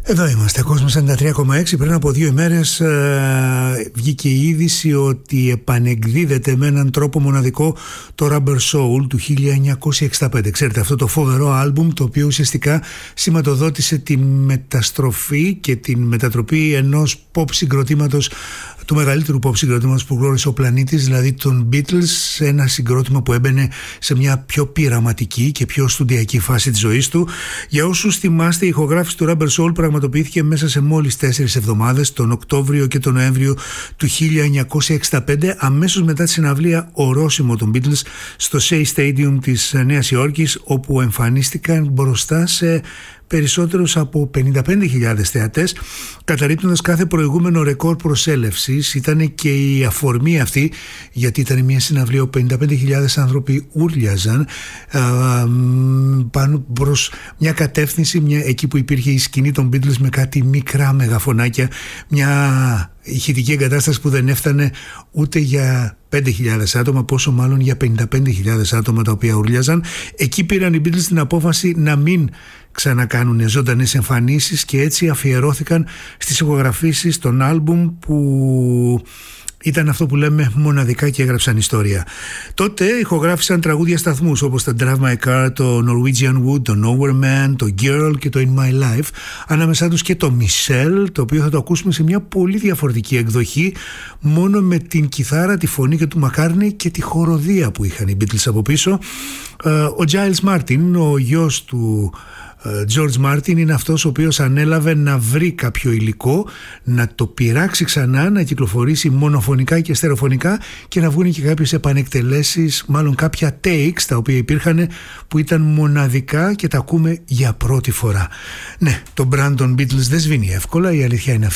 Εδώ είμαστε, Κόσμος 93,6. Πριν από 2 ημέρες βγήκε η είδηση ότι επανεκδίδεται με έναν τρόπο μοναδικό το Rubber Soul του 1965. Ξέρετε, αυτό το φοβερό άλμπουμ, το οποίο ουσιαστικά σηματοδότησε τη μεταστροφή και την μετατροπή ενός pop συγκροτήματος, του μεγαλύτερου pop συγκροτήματος που γνώρισε ο πλανήτης, δηλαδή των Beatles, ένα συγκρότημα που έμπαινε σε μια πιο πειραματική και πιο στουντιακή φάση της ζωής του. Για όσους θυμάστε, η ηχογράφηση του Rubber Soul πραγματοποιήθηκε μέσα σε μόλις 4 εβδομάδες, τον Οκτώβριο και τον Νοέμβριο του 1965, αμέσως μετά τη συναυλία ορόσημο των Beatles στο Shea Stadium της Νέας Υόρκης, όπου εμφανίστηκαν μπροστά σε περισσότερους από 55.000 θεατές, καταρρίπτοντας κάθε προηγούμενο ρεκόρ προσέλευσης. Ήταν και η αφορμή αυτή, γιατί ήταν μια συναυλία όπου 55.000 άνθρωποι ούρλιαζαν πάνω προς μια κατεύθυνση, εκεί που υπήρχε η σκηνή των Beatles με κάτι μικρά μεγαφωνάκια, μια ηχητική εγκατάσταση που δεν έφτανε ούτε για 5.000 άτομα, πόσο μάλλον για 55.000 άτομα τα οποία ούρλιαζαν. Εκεί πήραν οι Beatles την απόφαση να μην ξανακάνουν ζωντανές εμφανίσεις και έτσι αφιερώθηκαν στις ηχογραφήσεις των άλμπουμ που ήταν αυτό που λέμε μοναδικά και έγραψαν ιστορία. Τότε ηχογράφησαν τραγούδια σταθμούς όπως το Drive My Car, το Norwegian Wood, το Nowhere Man, το Girl και το In My Life. Ανάμεσά τους και το Michelle, το οποίο θα το ακούσουμε σε μια πολύ διαφορετική εκδοχή, μόνο με την κιθάρα, τη φωνή και του McCartney και τη χοροδία που είχαν οι Beatles από πίσω. Ο Giles Martin, ο γιος του George Martin, είναι αυτός ο οποίος ανέλαβε να βρει κάποιο υλικό, να το πειράξει ξανά, να κυκλοφορήσει μονοφωνικά και στερεοφωνικά και να βγουν και κάποιες επανεκτελέσεις, μάλλον κάποια takes τα οποία υπήρχαν που ήταν μοναδικά και τα ακούμε για πρώτη φορά. Ναι, το brand των Beatles δεν σβήνει εύκολα, η αλήθεια είναι αυτή.